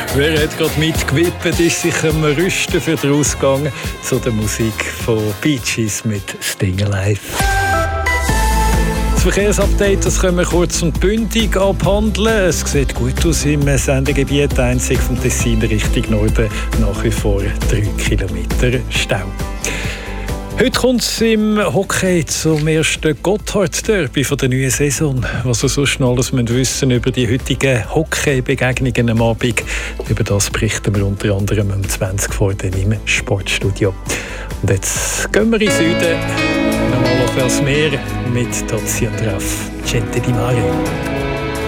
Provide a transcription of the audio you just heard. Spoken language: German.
Wer hat gerade mitgewippt, ist sich am Rüsten für den Ausgang zu der Musik von Bee Gees mit Staying Alive. Das Verkehrsupdate, das können wir kurz und bündig abhandeln. Es sieht gut aus im Sendegebiet, einzig vom Tessin Richtung Norden nach wie vor 3 Kilometer Stau. Heute kommt es im Hockey zum ersten Gotthard-Derby der neuen Saison. Was ihr sonst noch alles wissen über die heutigen Hockey-Begegnungen am Abend, über das berichten wir unter anderem um 20 vor im Sportstudio. Und jetzt gehen wir in den Süden, nochmal auf Elsmeer mit Tazia Draff, Gente di Mare.